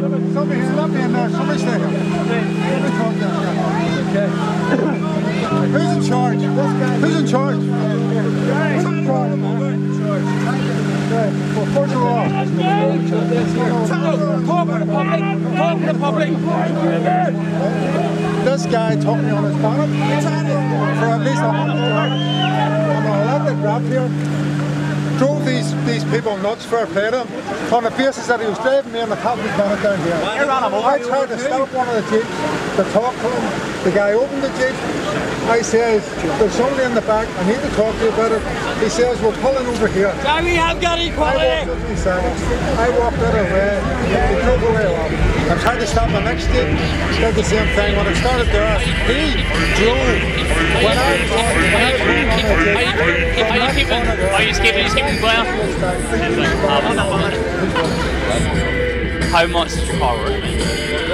Somebody in there. Somebody stay here. Okay. Who's in charge? Who's in charge? Who's in charge? Well, first of all, Talk to the public. this guy took me on his bonnet for at least 100 yards. I'm an elected rep here. Drove these people nuts, fair play to him, on the basis that he was driving me in the captain's bonnet down here. I tried to stop one of the jeeps to talk to him. The guy opened the jeep. I says, there's somebody in the back, I need to talk to you about it. He says, we're pulling over here. We have got equality. I walked out of the way, he drove away off. I tried to stop the next jeep, did the same thing. When it started there, he drove. When I was going on the jeep, Are you keeping well? How much is your car worth?